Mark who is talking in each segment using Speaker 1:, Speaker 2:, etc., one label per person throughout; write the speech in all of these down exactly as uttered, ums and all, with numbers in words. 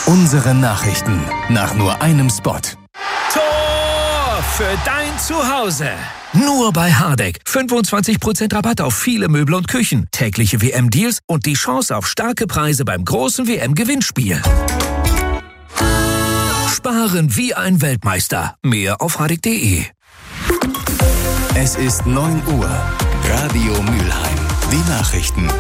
Speaker 1: Unsere Nachrichten nach nur einem Spot.
Speaker 2: Tor für dein Zuhause. Nur bei Hardegg. fünfundzwanzig Prozent Rabatt auf viele Möbel und Küchen. Tägliche W M-Deals und die Chance auf starke Preise beim großen W M-Gewinnspiel. Sparen wie ein Weltmeister. Mehr auf hardegg punkt de.
Speaker 1: Es ist neun Uhr. Radio Mülheim. Die Nachrichten.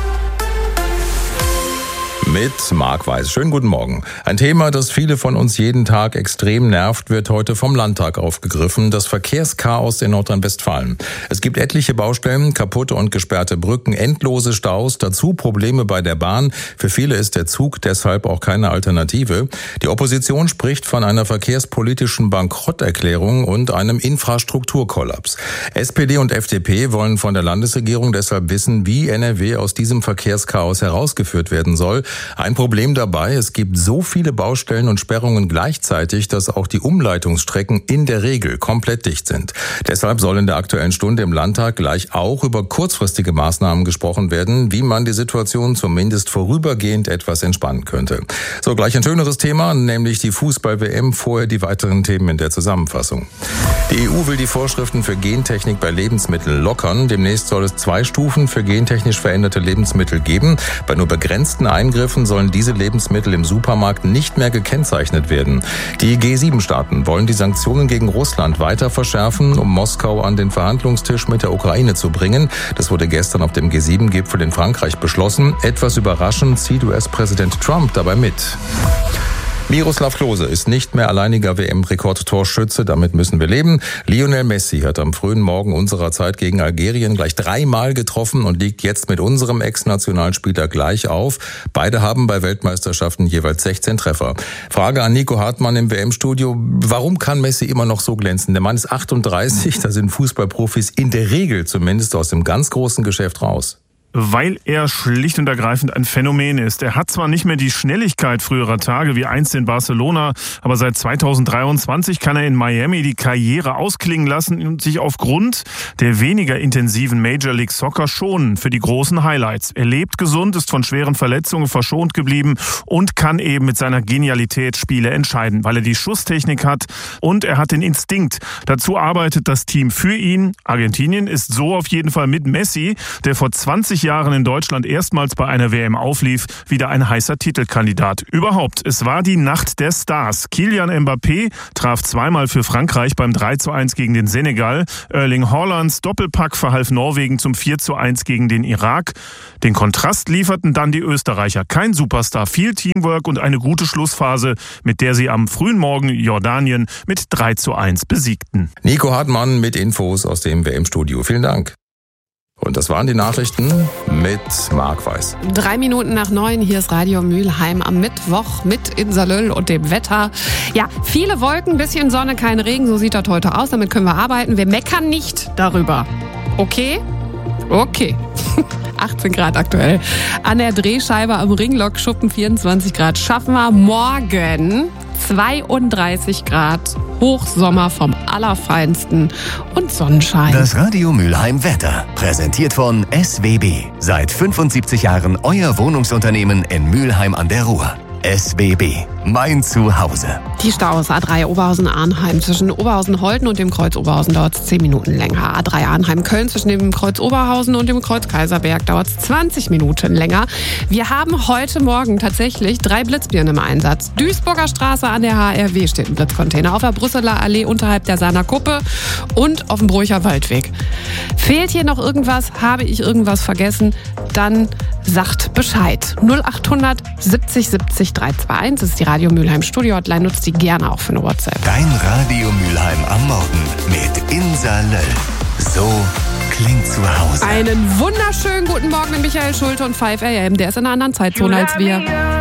Speaker 3: Mit Marc Weiß. Schönen guten Morgen. Ein Thema, das viele von uns jeden Tag extrem nervt, wird heute vom Landtag aufgegriffen. Das Verkehrschaos in Nordrhein-Westfalen. Es gibt etliche Baustellen, kaputte und gesperrte Brücken, endlose Staus, dazu Probleme bei der Bahn. Für viele ist der Zug deshalb auch keine Alternative. Die Opposition spricht von einer verkehrspolitischen Bankrotterklärung und einem Infrastrukturkollaps. S P D und F D P wollen von der Landesregierung deshalb wissen, wie N R W aus diesem Verkehrschaos herausgeführt werden soll. Ein Problem dabei, es gibt so viele Baustellen und Sperrungen gleichzeitig, dass auch die Umleitungsstrecken in der Regel komplett dicht sind. Deshalb soll in der Aktuellen Stunde im Landtag gleich auch über kurzfristige Maßnahmen gesprochen werden, wie man die Situation zumindest vorübergehend etwas entspannen könnte. So, gleich ein schöneres Thema, nämlich die Fußball-W M, vorher die weiteren Themen in der Zusammenfassung. Die E U will die Vorschriften für Gentechnik bei Lebensmitteln lockern. Demnächst soll es zwei Stufen für gentechnisch veränderte Lebensmittel geben. Bei nur begrenzten Eingriffen sollen diese Lebensmittel im Supermarkt nicht mehr gekennzeichnet werden. Die G sieben Staaten wollen die Sanktionen gegen Russland weiter verschärfen, um Moskau an den Verhandlungstisch mit der Ukraine zu bringen. Das wurde gestern auf dem G sieben Gipfel in Frankreich beschlossen. Etwas überraschend zieht U S-Präsident Trump dabei mit. Miroslav Klose ist nicht mehr alleiniger W M-Rekordtorschütze, damit müssen wir leben. Lionel Messi hat am frühen Morgen unserer Zeit gegen Algerien gleich dreimal getroffen und liegt jetzt mit unserem Ex-Nationalspieler gleich auf. Beide haben bei Weltmeisterschaften jeweils sechzehn Treffer. Frage an Nico Hartmann im W M-Studio. Warum kann Messi immer noch so glänzen? Der Mann ist achtunddreißig, da sind Fußballprofis in der Regel zumindest aus dem ganz großen Geschäft raus.
Speaker 4: Weil er schlicht und ergreifend ein Phänomen ist. Er hat zwar nicht mehr die Schnelligkeit früherer Tage wie einst in Barcelona, aber seit zweitausenddreiundzwanzig kann er in Miami die Karriere ausklingen lassen und sich aufgrund der weniger intensiven Major League Soccer schonen für die großen Highlights. Er lebt gesund, ist von schweren Verletzungen verschont geblieben und kann eben mit seiner Genialität Spiele entscheiden, weil er die Schusstechnik hat und er hat den Instinkt. Dazu arbeitet das Team für ihn. Argentinien ist so auf jeden Fall mit Messi, der vor zwanzig Jahren in Deutschland erstmals bei einer W M auflief, wieder ein heißer Titelkandidat. Überhaupt, es war die Nacht der Stars. Kylian Mbappé traf zweimal für Frankreich beim drei zu eins gegen den Senegal. Erling Haalands Doppelpack verhalf Norwegen zum vier zu eins gegen den Irak. Den Kontrast lieferten dann die Österreicher. Kein Superstar, viel Teamwork und eine gute Schlussphase, mit der sie am frühen Morgen Jordanien mit drei zu eins besiegten.
Speaker 3: Nico Hartmann mit Infos aus dem W M-Studio. Vielen Dank. Und das waren die Nachrichten mit Marc Weiß.
Speaker 5: Drei Minuten nach neun, hier ist Radio Mülheim am Mittwoch mit Insalöll und dem Wetter. Ja, viele Wolken, bisschen Sonne, kein Regen, so sieht das heute aus. Damit können wir arbeiten. Wir meckern nicht darüber. Okay? Okay. achtzehn Grad aktuell. An der Drehscheibe am Ringlokschuppen vierundzwanzig Grad. Schaffen wir morgen zweiunddreißig Grad. Hochsommer vom Allerfeinsten und Sonnenschein.
Speaker 1: Das Radio Mülheim Wetter. Präsentiert von S W B. Seit fünfundsiebzig Jahren euer Wohnungsunternehmen in Mülheim an der Ruhr. S W B. Mein Zuhause.
Speaker 5: Die Staus A drei Oberhausen-Arnheim zwischen Oberhausen-Holten und dem Kreuz Oberhausen dauert es zehn Minuten länger. A drei Arnheim-Köln zwischen dem Kreuz Oberhausen und dem Kreuz Kaiserberg dauert es zwanzig Minuten länger. Wir haben heute Morgen tatsächlich drei Blitzbirnen im Einsatz. Duisburger Straße an der H R W steht ein Blitzcontainer. Auf der Brüsseler Allee unterhalb der Sahner Kuppe und auf dem Broicher Waldweg. Fehlt hier noch irgendwas? Habe ich irgendwas vergessen? Dann sagt Bescheid. null achthundert siebzig siebzig dreihunderteinundzwanzig, das ist die Radio Mülheim Studio Hotline, nutzt die gerne auch für eine WhatsApp.
Speaker 1: Dein Radio Mülheim am Morgen mit Insa Löll. So klingt zu Hause.
Speaker 5: Einen wunderschönen guten Morgen mit Michael Schulte und fünf A M. Der ist in einer anderen Zeitzone als wir.